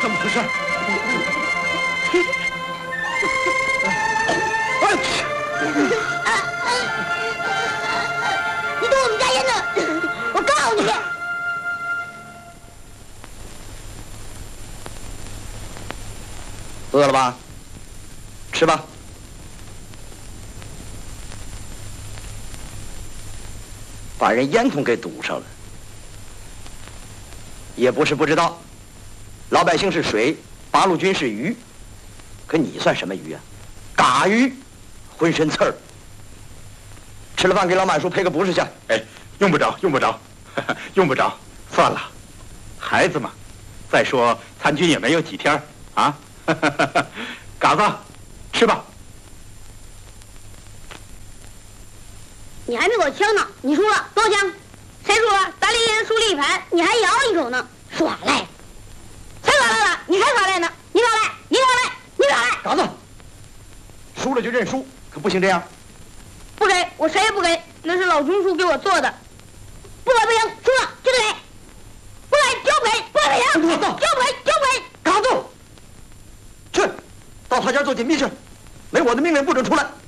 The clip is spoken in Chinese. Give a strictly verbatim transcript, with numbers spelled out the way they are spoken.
怎么回事？ 你动我们家烟呢？我告你！ 饿了吧？吃吧。把人烟筒给堵上了，也不是不知道，老百姓是水，八路军是鱼，可你算什么鱼啊？嘎鱼，浑身刺儿。吃了饭给老满叔赔个不是去。 哎，用不着，用不着，用不着，算了，孩子嘛。再说参军也没有几天啊。嘎子，吃吧。 你还没给我枪呢，你输了，多少枪？谁输了？咱一人输了一盘，你还摇一手呢，耍赖！谁耍赖了？你还耍赖呢？你耍赖！你耍赖！你耍赖！ 嘎子，输了就认输，可不行这样。 不给，我谁也不给，那是老中叔给我做的，不给不行，输了就得给，不给就不给，不给不行，就不给就不给。 嘎子，去，到他家做紧密去，没我的命令不准出来。